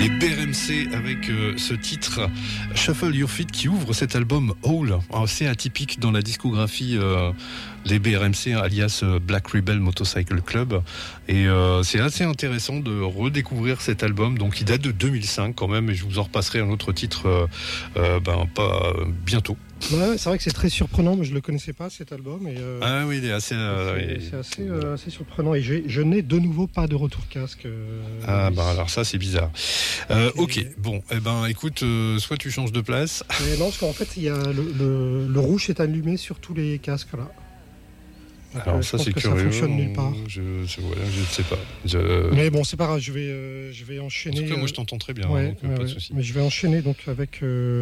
Les BRMC avec ce titre Shuffle Your Feet qui ouvre cet album Hole, assez atypique dans la discographie des BRMC, alias Black Rebel Motorcycle Club. Et c'est assez intéressant de redécouvrir cet album. Donc il date de 2005 quand même, et je vous en repasserai un autre titre pas bientôt. Ouais, c'est vrai que c'est très surprenant, mais je le connaissais pas cet album. Ah oui, il est assez. C'est assez surprenant. Et je n'ai de nouveau pas de retour casque. Alors ça c'est bizarre. Ok, bon, écoute, soit tu changes de place. Non, parce qu'en fait il y a le rouge est allumé sur tous les casques là. Alors ça c'est curieux. Ça fonctionne nulle part. Je ne sais pas. Mais bon, c'est pas grave. Je vais enchaîner. En tout cas, moi je t'entends très bien. Ouais, donc, pas de souci. Mais je vais enchaîner donc avec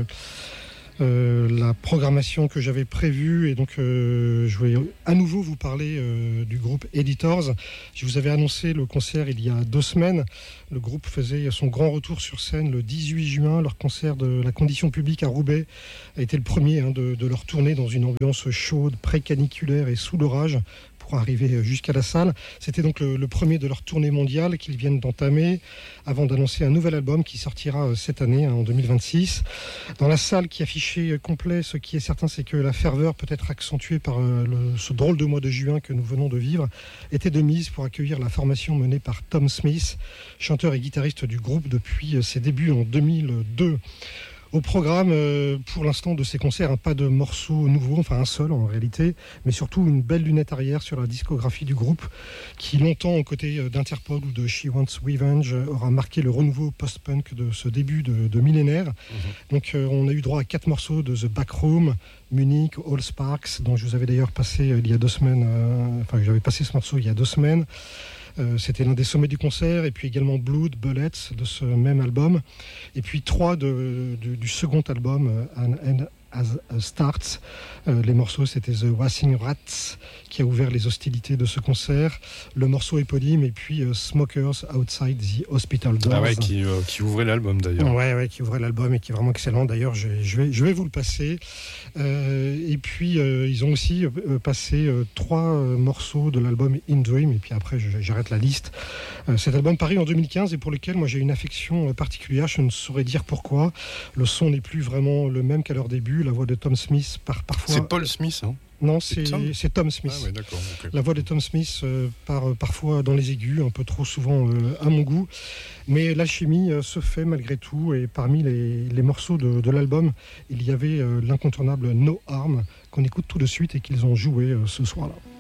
la programmation que j'avais prévue, et donc je vais à nouveau vous parler du groupe Editors. Je vous avais annoncé le concert il y a 2 semaines. Le groupe faisait son grand retour sur scène le 18 juin. Leur concert de la Condition Publique à Roubaix a été le premier de leur tournée dans une ambiance chaude, pré-caniculaire et sous l'orage, pour arriver jusqu'à la salle. C'était donc le premier de leur tournée mondiale qu'ils viennent d'entamer, avant d'annoncer un nouvel album qui sortira cette année, en 2026. Dans la salle qui affichait complet, ce qui est certain, c'est que la ferveur, peut-être accentuée par ce drôle de mois de juin que nous venons de vivre, était de mise pour accueillir la formation menée par Tom Smith, chanteur et guitariste du groupe depuis ses débuts en 2002. Au programme, pour l'instant, de ces concerts, pas de morceaux nouveaux, enfin un seul en réalité, mais surtout une belle lunette arrière sur la discographie du groupe, qui longtemps, aux côtés d'Interpol ou de She Wants Revenge, aura marqué le renouveau post-punk de ce début de millénaire. Donc on a eu droit à 4 morceaux de The Backroom, Munich, All Sparks, dont je vous avais d'ailleurs passé il y a 2 semaines, j'avais passé ce morceau il y a 2 semaines. C'était l'un des sommets du concert, et puis également Blood, Bullets de ce même album, et puis 3 du second album, An End as Starts. Les morceaux, c'était The Wassing Rats qui a ouvert les hostilités de ce concert, le morceau éponyme, et puis Smokers Outside the Hospital Doors. Ah ouais, qui ouvrait l'album d'ailleurs. Ouais, qui ouvrait l'album et qui est vraiment excellent. D'ailleurs, je vais vous le passer. Et puis ils ont aussi passé 3 morceaux de l'album In Dream, et puis après j'arrête la liste. Cet album paru en 2015 et pour lequel moi j'ai une affection particulière. Je ne saurais dire pourquoi. Le son n'est plus vraiment le même qu'à leur début. La voix de Tom Smith parfois. C'est Paul Smith, hein? Non, c'est Tom Smith. Ah ouais, d'accord. Okay. La voix de Tom Smith part parfois dans les aigus, un peu trop souvent à mon goût. Mais l'alchimie se fait malgré tout. Et parmi les morceaux de l'album, il y avait l'incontournable No Harm, qu'on écoute tout de suite et qu'ils ont joué ce soir-là.